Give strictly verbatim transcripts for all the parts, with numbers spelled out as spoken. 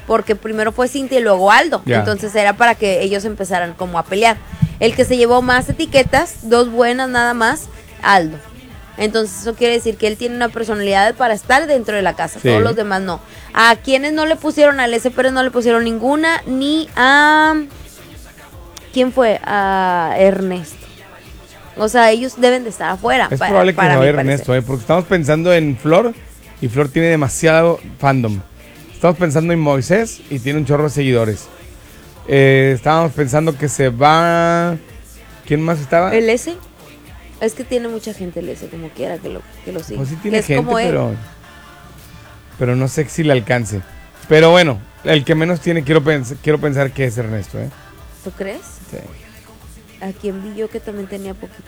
porque primero fue Cintia y luego Aldo. Ya. Entonces era para que ellos empezaran como a pelear. El que se llevó más etiquetas, dos buenas nada más, Aldo. Entonces eso quiere decir que él tiene una personalidad para estar dentro de la casa, Sí. todos los demás no. A quienes no le pusieron, al S. Pérez no le pusieron ninguna, ni a... ¿Quién fue? A Ernesto. O sea, ellos deben de estar afuera. Es para- probable que para no mi haya parecer. Ernesto, ¿eh? Porque estamos pensando en Flor y Flor tiene demasiado fandom. Estamos pensando en Moisés y tiene un chorro de seguidores. Eh, estábamos pensando que se va... ¿Quién más estaba? ¿El S? Es que tiene mucha gente el S, como quiera que lo, que lo siga. Pues sí Que tiene es gente, como él. pero... Pero no sé si le alcance. Pero bueno, el que menos tiene, quiero, pens quiero pensar que es Ernesto, ¿eh? ¿Tú crees? Sí. ¿A quién vi yo que también tenía poquitos?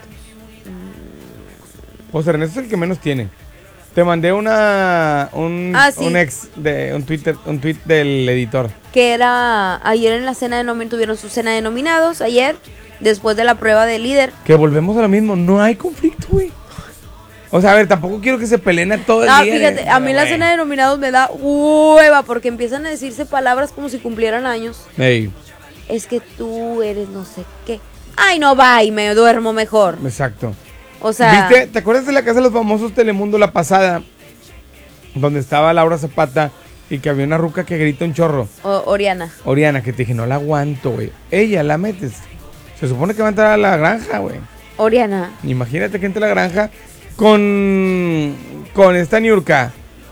Pues Ernesto es el que menos tiene. Te mandé una... Un, Ah, sí. un ex de... Un Twitter, un tweet del editor. Que era ayer en la cena de nominados, tuvieron su cena de nominados, ayer, después de la prueba de líder. Que volvemos a lo mismo, no hay conflicto, güey. O sea, a ver, tampoco quiero que se peleen a todo el Ah, día. fíjate, de- a mí la güey. cena de nominados me da hueva porque empiezan a decirse palabras como si cumplieran años. Ey, Es que tú eres no sé qué. Ay, no, va y me duermo mejor. exacto. O sea, ¿Viste? ¿Te acuerdas de la Casa de los Famosos Telemundo la pasada? Donde estaba Laura Zapata y que había una ruca que grita un chorro. o- Oriana. Oriana, que te dije, no la aguanto, güey. Ella la metes. Se supone que va a entrar a la granja, güey. Oriana. Imagínate que entre a la granja con, con esta Niurka.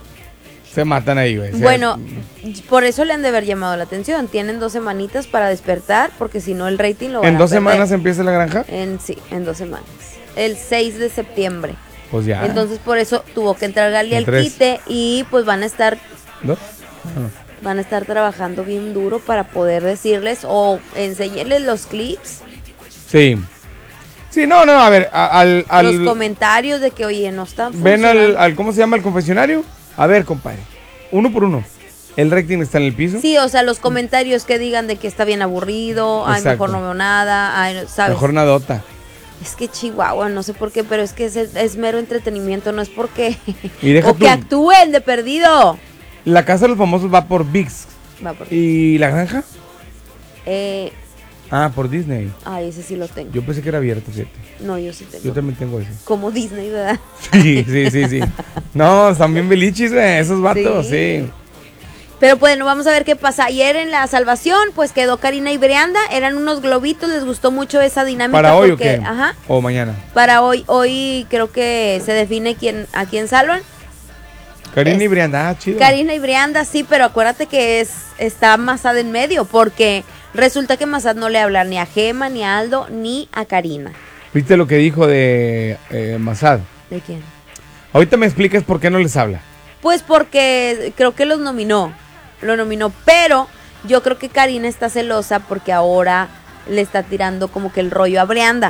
Se matan ahí, güey. O sea, Bueno, por eso le han de haber llamado la atención. Tienen dos semanitas para despertar, porque si no el rating lo van ¿En a dos perder. semanas empieza la granja? En, sí, en dos semanas. El seis de septiembre. Pues ya. Entonces por eso tuvo que entrar Gali En al tres. quite y pues van a estar ¿Dos? Ah. van a estar trabajando bien duro para poder decirles o enseñarles los clips, Sí. Sí, no, no, a ver, a- al... al los comentarios de que oye, no están ven al, funcionando. al, ¿cómo se llama? El confesionario. A ver, compadre. Uno por uno. El rating está en el piso. Sí, o sea, los comentarios que digan de que está bien aburrido, ay, Exacto. mejor no veo nada, ay, ¿sabes? Mejor nadota. Es que Chihuahua, no sé por qué, pero es que es, es mero entretenimiento, no es porque Y deja o tú. que actúen de perdido. La Casa de los Famosos va por ViX. Va por- ¿Y la granja? eh, Ah, por Disney. ay, ese sí lo tengo. Yo pensé que era abierto, fíjate. No, yo sí tengo. Yo también tengo ese. Como Disney, ¿verdad? Sí, sí, sí, sí. No, están bien belichis, güey, esos vatos, Sí. sí. Pero bueno, vamos a ver qué pasa. Ayer en la salvación, pues quedó Karina y Brianda. Eran unos globitos, les gustó mucho esa dinámica. ¿Para hoy porque, o qué? Ajá. ¿O mañana? Para hoy, hoy creo que se define quién, a quién salvan. Karina y Es- Brianda, ah, chido. Karina y Brianda, sí, pero acuérdate que es está Mazad en medio, porque resulta que Mazad no le habla ni a Gema, ni a Aldo, ni a Karina. ¿Viste lo que dijo de eh, Mazad? ¿De quién? Ahorita me explicas por qué no les habla. Pues porque creo que los nominó, lo nominó, pero yo creo que Karina está celosa porque ahora le está tirando como que el rollo a Brianda.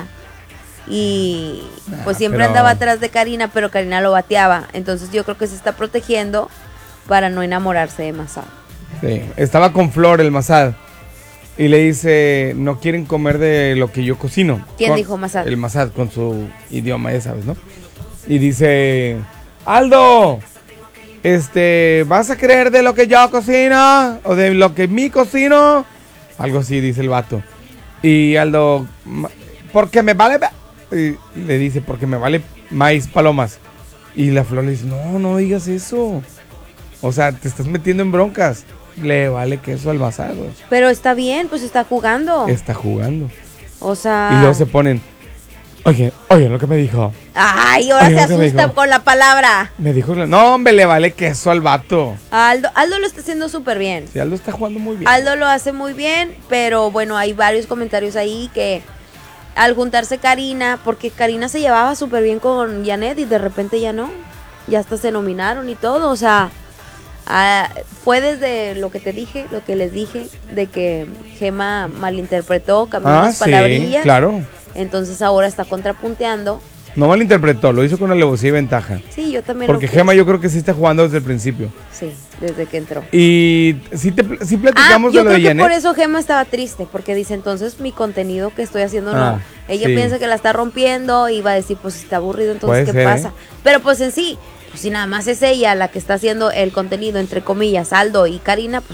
Y pues Ah, siempre pero- andaba atrás de Karina, pero Karina lo bateaba. Entonces yo creo que se está protegiendo para no enamorarse de Mazad. Sí. Estaba con Flor, el Mazad. Y le dice, no quieren comer de lo que yo cocino. ¿Quién Con- dijo Mazad? El Mazad, con su idioma, ya sabes, ¿no? Y dice, Aldo, este, ¿vas a creer de lo que yo cocino? ¿O de lo que mi cocino? Algo así, dice el vato. Y Aldo, "Ma- porque me vale... ba-". Y le dice, porque me vale maíz palomas. Y la Flor le dice, no, no digas eso. O sea, te estás metiendo en broncas. Le vale queso al Mazad, güey. Pero está bien, pues está jugando. Está jugando. O sea... Y luego se ponen, oye, oye, lo que me dijo. Ay, ahora Oye, se lo que me asusta dijo. con la palabra. Me dijo, no, hombre, le vale queso al vato. Aldo, Aldo lo está haciendo súper bien. Sí, Aldo está jugando muy bien. Aldo lo hace muy bien, pero bueno, hay varios comentarios ahí que al juntarse Karina, porque Karina se llevaba súper bien con Janet y de repente ya no, ya hasta se nominaron y todo, o sea, ah, fue desde lo que te dije, lo que les dije, de que Gema malinterpretó, cambió Ah, unas sí, palabrillas, claro. entonces ahora está contrapunteando. No malinterpretó, lo hizo con alevosía y ventaja. Sí, yo también Porque lo Gema yo creo que sí está jugando desde el principio. Sí, desde que entró. Y sí, te, pl- sí Ah, platicamos yo de lo creo de que Janet. por eso Gema estaba triste, porque dice, entonces mi contenido que estoy haciendo no. Ah, Ella sí. piensa que la está rompiendo y va a decir, pues está aburrido, entonces Puede ¿qué ser, pasa? ¿eh? Pero pues en sí, pues si nada más es ella la que está haciendo el contenido, entre comillas, Aldo y Karina, pues